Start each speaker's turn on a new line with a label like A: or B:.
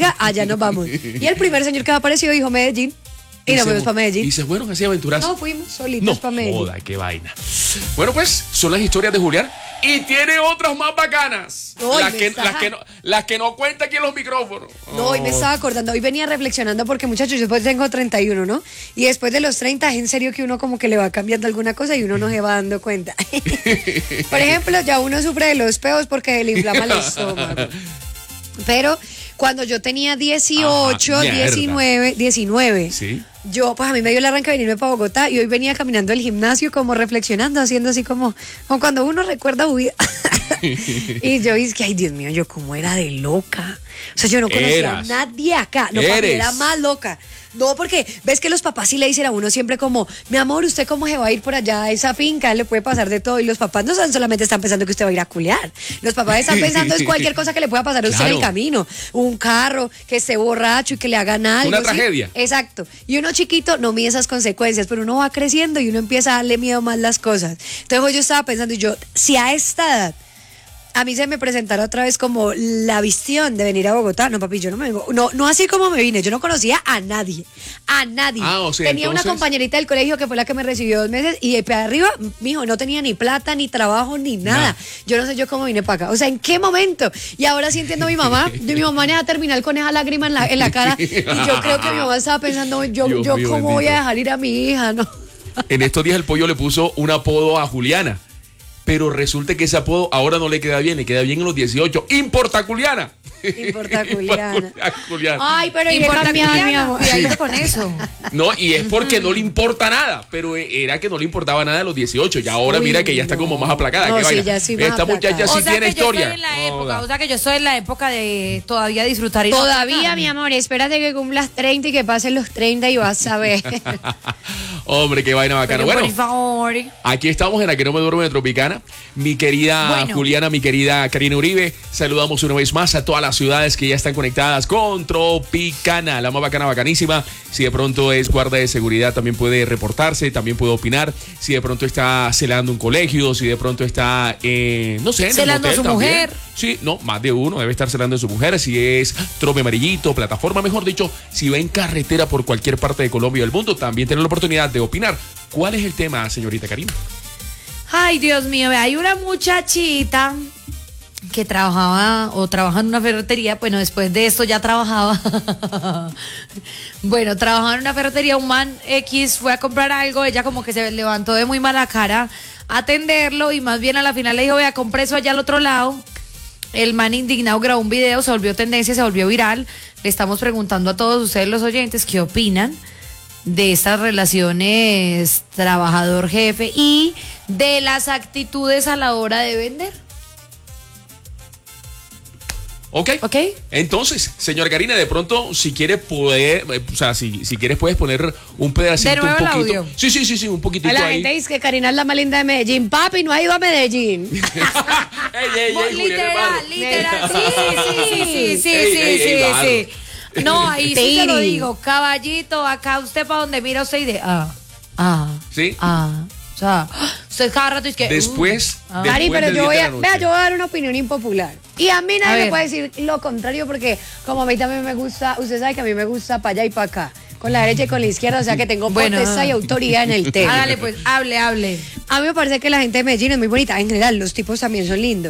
A: diga, allá nos vamos. Y el primer señor que apareció dijo Medellín. Y nos fuimos para Medellín.
B: Y se fueron así a aventurarse.
A: No, fuimos solitos para Medellín.
B: Joda, qué vaina. Bueno, pues, son las historias de Julián. Y tiene otras más bacanas.
A: No,
B: las que no cuenta aquí en los micrófonos.
A: No, hoy me estaba acordando, hoy venía reflexionando porque, muchachos, yo después tengo 31, ¿no? Y después de los 30 es en serio que uno como que le va cambiando alguna cosa y uno no se va dando cuenta. Por ejemplo, ya uno sufre de los peos porque le inflama el estómago. Pero cuando yo tenía 18, 19,
B: ¿Sí?
A: yo, pues a mí me dio el arranque de venirme para Bogotá y hoy venía caminando al gimnasio como reflexionando, haciendo así como cuando uno recuerda su vida. Y yo dije, ay Dios mío, yo como era de loca. O sea, yo no conocía a nadie acá. No, papi, era más loca. No, porque ves que los papás sí le dicen a uno siempre como, mi amor, ¿usted cómo se va a ir por allá a esa finca? Le puede pasar de todo. Y los papás no solamente están pensando que usted va a ir a culiar. Los papás están pensando es cualquier cosa que le pueda pasar a usted en el camino. Un carro, que esté borracho y que le hagan algo.
B: Una tragedia.
A: Exacto. Y uno chiquito no mide esas consecuencias, pero uno va creciendo y uno empieza a darle miedo más las cosas. Entonces yo estaba pensando, si a esta edad a mí se me presentara otra vez como la visión de venir a Bogotá. No, papi, yo no me vengo. No así como me vine. Yo no conocía a nadie. A nadie.
B: O sea,
A: tenía una compañerita del colegio que fue la que me recibió 2 meses y de para arriba, mijo, no tenía ni plata, ni trabajo, ni nada. Yo no sé yo cómo vine para acá. O sea, ¿en qué momento? Y ahora sí entiendo a mi mamá. Mi mamá me va a terminar con esa lágrima en la cara. Y yo creo que mi mamá estaba pensando, yo cómo voy a dejar ir a mi hija, ¿no?
B: En estos días el pollo le puso un apodo a Juliana. Pero resulta que ese apodo ahora no le queda bien, le queda bien en los 18. ¡Importaculiana!
A: Importaculiana.
C: Ay, pero mi amor. Cuidado con eso.
B: No, y es porque no le importa nada, pero era que no le importaba nada a los 18. Y ahora mira que ya está como más aplacada.
A: No, sí, ya sí más
B: esta muchacha sí tiene historia.
C: O sea que yo estoy en la época de todavía disfrutar.
A: Todavía, mi amor, espérate que cumplas 30 y que pasen los 30 y vas a ver.
B: Hombre, qué vaina bacana.
C: Pero,
B: bueno,
C: por favor.
B: Aquí estamos en la que no me duermo de Tropicana. Mi querida Juliana, mi querida Karina Uribe, saludamos una vez más a todas las ciudades que ya están conectadas con Tropicana, la más bacana, bacanísima. Si de pronto es guarda de seguridad, también puede reportarse, también puede opinar. Si de pronto está celando un colegio, si de pronto está, no sé, en
C: celando
B: el hotel
C: a su mujer.
B: Sí, no, más de uno debe estar celando a su mujer. Si es trope amarillito, plataforma, mejor dicho, si va en carretera por cualquier parte de Colombia y del mundo, también tiene la oportunidad de opinar. ¿Cuál es el tema, señorita Karina?
C: Ay, Dios mío, hay una muchachita que trabaja en una ferretería. Bueno, después de esto ya trabajaba. Bueno, trabajaba en una ferretería. Un man X fue a comprar algo. Ella como que se levantó de muy mala cara a atenderlo y más bien a la final le dijo, vea, compré eso allá al otro lado. El man indignado grabó un video, se volvió tendencia, se volvió viral. Le estamos preguntando a todos ustedes los oyentes qué opinan de estas relaciones trabajador-jefe y de las actitudes a la hora de vender.
B: Ok. Entonces, señora Karina, de pronto, si quieres si quieres puedes poner un pedacito,
C: de nuevo
B: un poquito.
C: El audio.
B: Sí, un poquitito
A: la
B: ahí.
A: gente dice que Karina es la más linda de Medellín. Papi, no ha ido a Medellín.
C: Literal. Sí. No, ahí sí te lo digo. Caballito, acá usted para donde mira usted y de
B: ¿Sí?
C: O sea, usted cada rato es que
B: después
A: Cari, pero
B: del
A: yo voy
B: día
A: a
B: de la noche.
A: dar una opinión impopular. Y a mí nadie
C: A
A: me puede decir lo contrario porque como a mí también me gusta, usted sabe que a mí me gusta para allá y para acá, con la derecha y con la izquierda, o sea que tengo potestad y autoridad en el tema.
C: Hágale pues, hable.
A: A mí me parece que la gente de Medellín es muy bonita, en general los tipos también son lindos.